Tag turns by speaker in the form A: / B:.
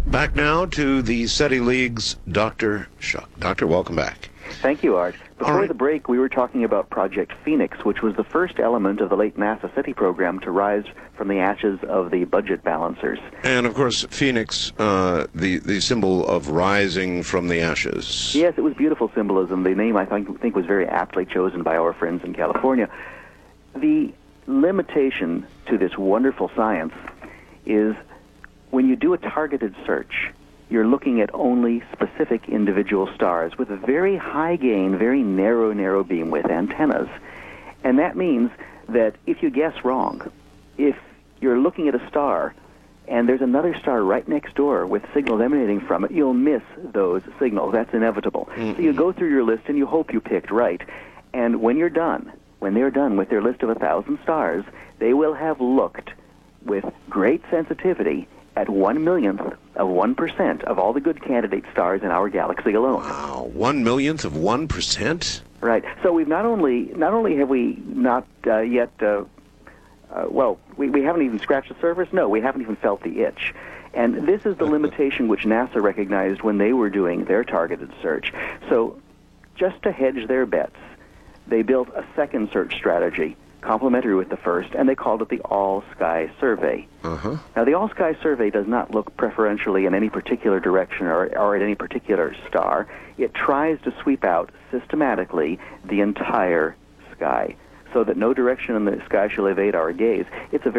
A: Back now to the SETI League's Dr. Shuck. Doctor, welcome back.
B: Thank you, Art. Before the break, we were talking about Project Phoenix, which was the first element of the late NASA SETI program to rise from the ashes of the budget balancers.
A: And, of course, Phoenix, the symbol of rising from the ashes.
B: Yes, it was beautiful symbolism. The name, I think was very aptly chosen by our friends in California. The limitation to this wonderful science is when you do a targeted search, you're looking at only specific individual stars with a very high gain, very narrow beam width antennas. And that means that if you guess wrong, if you're looking at a star and there's another star right next door with signals emanating from it, you'll miss those signals. That's inevitable. Mm-hmm. So you go through your list and you hope you picked right. And when they're done with their list of 1,000 stars, they will have looked with great sensitivity at 1/1,000,000th of 1% of all the good candidate stars in our galaxy alone.
A: Wow, 1/1,000,000th of 1%?
B: Right. So we've not only have we not yet, we haven't even scratched the surface. No, we haven't even felt the itch. And this is the limitation which NASA recognized when they were doing their targeted search. So just to hedge their bets, they built a second search strategy, complementary with the first, and they called it the All-Sky Survey.
A: Uh-huh.
B: Now, the All-Sky Survey does not look preferentially in any particular direction or at any particular star. It tries to sweep out systematically the entire sky so that no direction in the sky shall evade our gaze. It's a